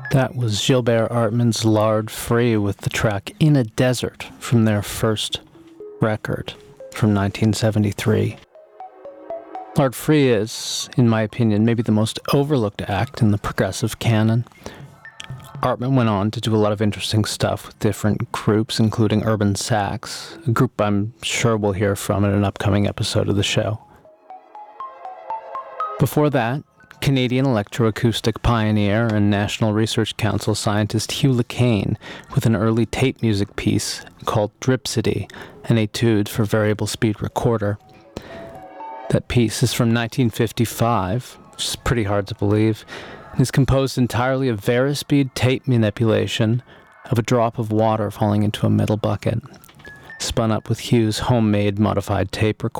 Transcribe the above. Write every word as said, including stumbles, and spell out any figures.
That was Gilbert Artman's Lard Free with the track In a Desert from their first record from nineteen seventy-three. Lard Free is, in my opinion, maybe the most overlooked act in the progressive canon. Artman went on to do a lot of interesting stuff with different groups, including Urban Sax, a group I'm sure we'll hear from in an upcoming episode of the show. Before that, Canadian electroacoustic pioneer and National Research Council scientist Hugh LeCaine with an early tape music piece called Dripsody, an etude for variable speed recorder. That piece is from nineteen fifty-five, which is pretty hard to believe, and is composed entirely of varispeed tape manipulation of a drop of water falling into a metal bucket, spun up with Hugh's homemade modified tape recorder.